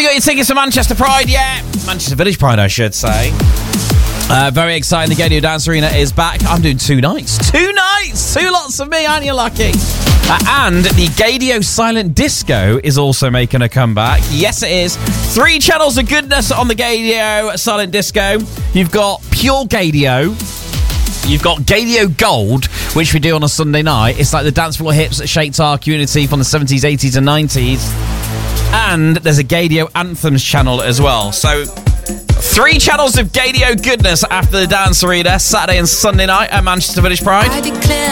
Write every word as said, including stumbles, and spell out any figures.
you got your tickets for Manchester Pride yet? Manchester Village Pride, I should say. Uh, very exciting. The Gaydio Dance Arena is back. I'm doing two nights. Two nights! Two lots of me, aren't you lucky? Uh, and the Gaydio Silent Disco is also making a comeback. Yes, it is. Three channels of goodness on the Gaydio Silent Disco. You've got Pure Gaydio. You've got Gaydio Gold, which we do on a Sunday night. It's like the dance floor hits at Shake Tar Unity from the seventies, eighties and nineties. And there's a Gaydio Anthems channel as well. So, three channels of Gaydio goodness after the Dance Arena, Saturday and Sunday night at Manchester Village Pride. I declare